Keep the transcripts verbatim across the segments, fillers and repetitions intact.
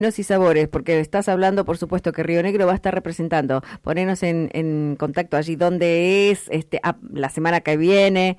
Y sabores, porque estás hablando, por supuesto, que Río Negro va a estar representando. Ponernos en, en contacto allí, dónde es, este, ah, la semana que viene.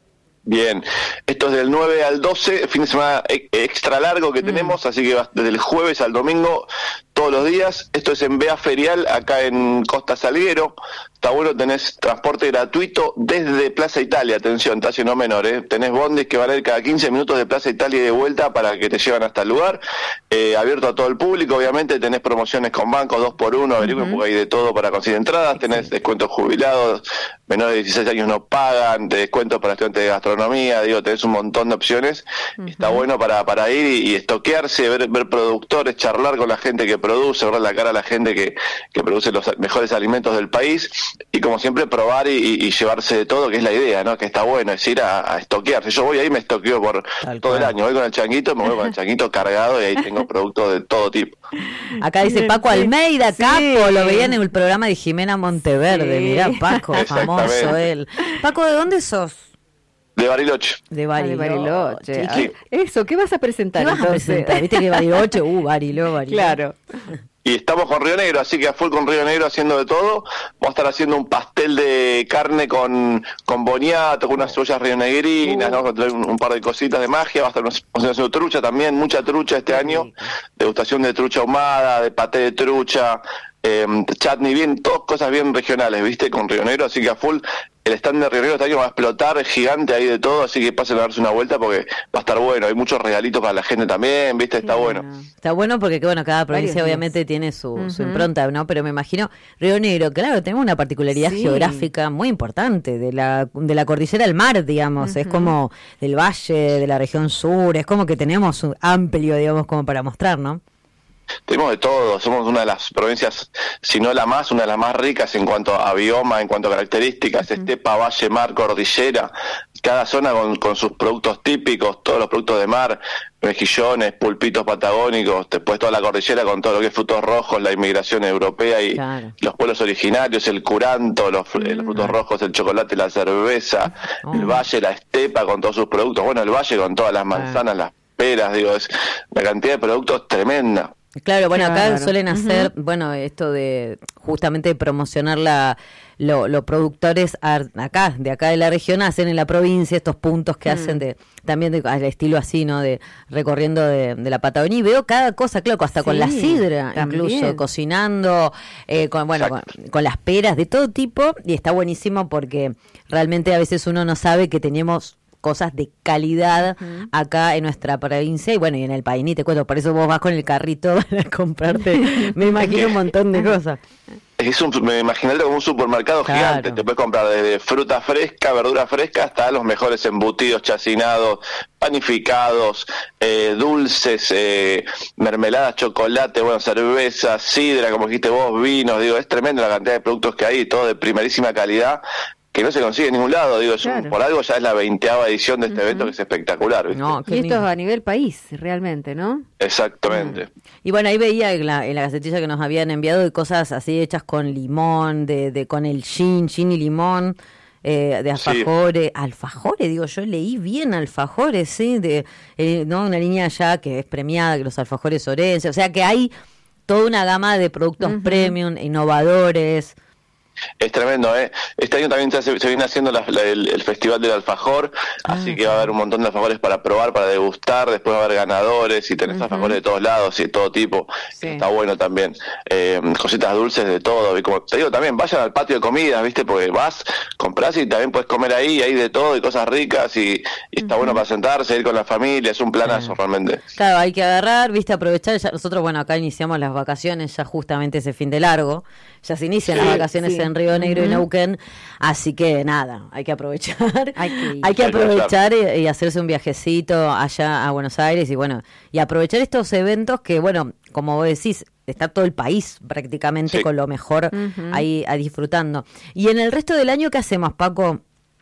Bien, esto es del nueve al doce, fin de semana extra largo que mm. tenemos, así que va desde el jueves al domingo, todos los días. Esto es en Bea Ferial, acá en Costa Salguero. Está bueno, tenés transporte gratuito desde Plaza Italia, atención, Tacio no menor, ¿eh? Tenés bondis que van a ir cada quince minutos de Plaza Italia y de vuelta para que te lleven hasta el lugar, eh, abierto a todo el público, obviamente. Tenés promociones con bancos, dos por uno, averigüen, uh-huh. porque hay de todo para conseguir entradas, tenés descuentos jubilados, menores de dieciséis años no pagan, te descuentos para estudiantes de gastronomía, digo, tenés un montón de opciones, uh-huh. está bueno para, para ir y, y estoquearse, ver, ver productores, charlar con la gente que produce, ver la cara a la gente que, que produce los mejores alimentos del país, y como siempre probar y, y, y llevarse de todo, que es la idea, ¿no? Que está bueno, es ir a, a estoquearse. Yo voy ahí, me estoqueo por Tal todo cual. el año, voy con el changuito, me voy con el changuito cargado y ahí tengo productos de todo tipo. Acá dice Paco sí, Almeida, sí. Capo, lo veían en el programa de Jimena Monteverde, sí. Mirá Paco, famoso él. Paco, ¿de dónde sos? De Bariloche. De Bariloche. De Bariloche. Sí. Eso, ¿qué vas a presentar? ¿Qué vas entonces? a presentar? Viste que Bariloche, uh, Bariló, Bariló. Claro. Y estamos con Río Negro, así que a full con Río Negro haciendo de todo. Vamos a estar haciendo un pastel de carne con, con boniato, con unas cebollas rionegrinas, uh. ¿no? Vamos a traer un, un par de cositas de magia. Va a estar haciendo trucha también, mucha trucha este año. Degustación de trucha ahumada, de paté de trucha, eh, chutney, bien, todas cosas bien regionales, ¿viste? Con Río Negro, así que a full. El stand de Río Negro este año va a explotar, es gigante ahí de todo, así que pasen a darse una vuelta porque va a estar bueno. Hay muchos regalitos para la gente también, ¿viste? Está bueno. bueno. Está bueno porque, bueno, cada provincia Varios obviamente días. tiene su, uh-huh. su impronta, ¿no? Pero me imagino, Río Negro, claro, tenemos una particularidad sí. geográfica muy importante de la de la cordillera al mar, digamos. Uh-huh. Es como del valle, de la región sur, es como que tenemos un amplio, digamos, como para mostrar, ¿no? Tenemos de todo, somos una de las provincias, si no la más, una de las más ricas en cuanto a bioma, en cuanto a características, uh-huh. estepa, valle, mar, cordillera, cada zona con, con sus productos típicos, todos los productos de mar, mejillones, pulpitos patagónicos, después toda la cordillera con todo lo que es frutos rojos, la inmigración europea y claro. los pueblos originarios, el curanto, los, uh-huh. los frutos rojos, el chocolate, la cerveza, uh-huh. el valle, la estepa con todos sus productos, bueno, el valle con todas las manzanas, uh-huh. las peras, digo, es una cantidad de productos tremenda. Claro, bueno, acá claro. suelen hacer, uh-huh. bueno, esto de justamente promocionar la lo, los productores acá, de acá de la región, hacen en la provincia estos puntos que uh-huh. hacen de también de, al estilo así, ¿no? De recorriendo de, de la Patagonia, y veo cada cosa, claro, hasta sí, con la sidra, también. Incluso, cocinando, eh, con bueno, con, con las peras de todo tipo, y está buenísimo porque realmente a veces uno no sabe que tenemos cosas de calidad uh-huh. acá en nuestra provincia y bueno, y en el país, ni te cuento, por eso vos vas con el carrito para comprarte, me imagino un montón de cosas. Es un, me imagino como un supermercado claro. gigante, te puedes comprar desde fruta fresca, verdura fresca, hasta los mejores embutidos, chacinados, panificados, eh, dulces, eh, mermeladas, chocolate, bueno, cerveza, sidra, como dijiste vos, vinos, digo, es tremenda la cantidad de productos que hay, todo de primerísima calidad, que no se consigue en ningún lado, digo, es claro. un, por algo ya es la veinteava edición de este uh-huh. evento que es espectacular, ¿viste? No, y esto es a nivel país, realmente, ¿no? Exactamente. Uh-huh. Y bueno, ahí veía en la, en la gacetilla que nos habían enviado de cosas así hechas con limón, de, de con el gin, gin y limón, eh, de alfajores, sí. alfajores, digo, yo leí bien alfajores, sí, de eh, no una línea ya que es premiada, que los alfajores orense, o sea que hay toda una gama de productos uh-huh. premium, innovadores. Es tremendo, ¿eh? Este año también se, se viene haciendo la, la, el, el Festival del Alfajor, ah, así que va a haber un montón de alfajores para probar, para degustar, después va a haber ganadores y tenés uh-huh. alfajores de todos lados y de todo tipo, sí. está bueno también, eh, cositas dulces de todo, y como te digo también, vayan al patio de comidas, ¿viste? Porque vas, compras y también puedes comer ahí, hay de todo y cosas ricas y, y está uh-huh. bueno para sentarse, ir con la familia, es un planazo uh-huh. realmente. Claro, hay que agarrar, ¿viste? Aprovechar, ya nosotros, bueno, acá iniciamos las vacaciones ya justamente ese fin de largo, ya se inician sí, las vacaciones sí. en Río Negro uh-huh. y Neuquén, así que nada, hay que aprovechar, hay que, hay que aprovechar y, y hacerse un viajecito allá a Buenos Aires y bueno, y aprovechar estos eventos que bueno, como vos decís, está todo el país prácticamente sí. con lo mejor uh-huh. ahí a disfrutando. Y en el resto del año, ¿qué hacemos, Paco?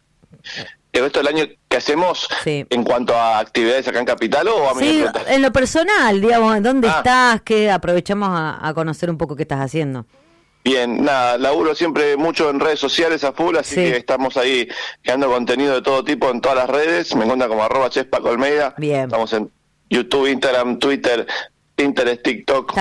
¿El resto del año qué hacemos sí. en cuanto a actividades acá en Capital o a sí, en lo personal, digamos, ¿dónde ah. estás? ¿Qué aprovechamos a, a conocer un poco qué estás haciendo? Bien, nada, laburo siempre mucho en redes sociales a full, así sí. que estamos ahí creando contenido de todo tipo en todas las redes, me encuentran como arroba chef Paco Almeida. Bien. Estamos en YouTube, Instagram, Twitter, Pinterest, TikTok.